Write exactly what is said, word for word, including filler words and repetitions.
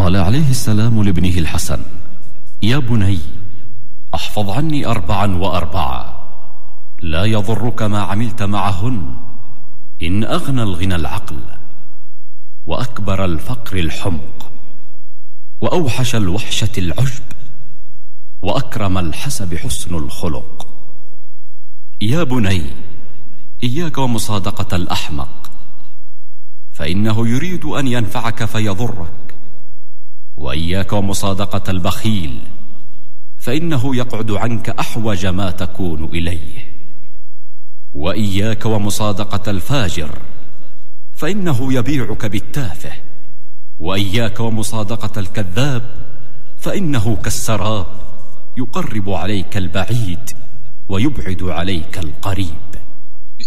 قال عليه السلام لابنه الحسن: يا بني، احفظ عني أربعا وأربعة، لا يضرك ما عملت معهن، إن أغنى الغنى العقل، وأكبر الفقر الحمق، وأوحش الوحشة العجب، وأكرم الحسب حسن الخلق. يا بني، إياك ومصادقة الأحمق، فإنه يريد أن ينفعك فيضرك، وإياك ومصادقة البخيل، فإنه يقعد عنك أحوج ما تكون إليه، وإياك ومصادقة الفاجر، فإنه يبيعك بالتافه، وإياك ومصادقة الكذاب، فإنه كالسراب يقرب عليك البعيد ويبعد عليك القريب.